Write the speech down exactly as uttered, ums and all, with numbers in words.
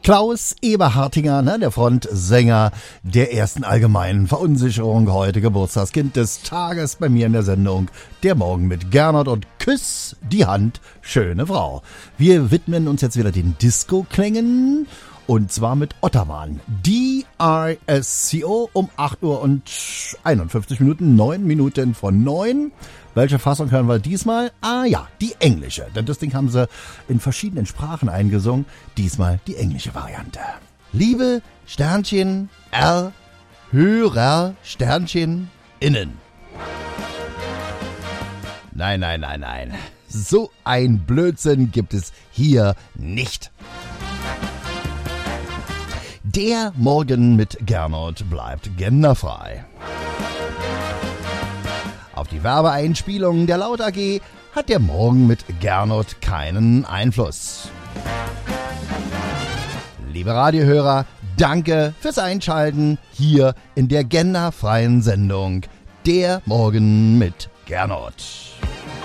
Klaus Eberhartinger, ne, der Frontsänger der ersten allgemeinen Verunsicherung, heute Geburtstagskind des Tages bei mir in der Sendung Der Morgen mit Gernot und Küss die Hand, schöne Frau. Wir widmen uns jetzt wieder den Disco-Klängen und zwar mit Ottawan. D R S C O um acht Uhr und einundfünfzig Minuten, neun Minuten von neun. Welche Fassung hören wir diesmal? Ah ja, die englische. Denn das Ding haben sie in verschiedenen Sprachen eingesungen. Diesmal die englische Variante. Liebe Sternchen R, Hörer Sternchen innen. Nein, nein, nein, nein. So ein Blödsinn gibt es hier nicht. Der Morgen mit Gernot bleibt genderfrei. Auf die Werbeeinspielungen der Laut A G hat der Morgen mit Gernot keinen Einfluss. Liebe Radiohörer, danke fürs Einschalten hier in der genderfreien Sendung Der Morgen mit Gernot.